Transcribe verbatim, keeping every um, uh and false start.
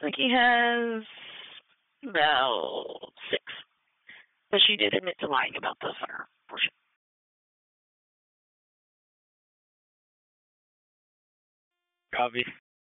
like he has about six. But she did admit to lying about the fire portion. Copy.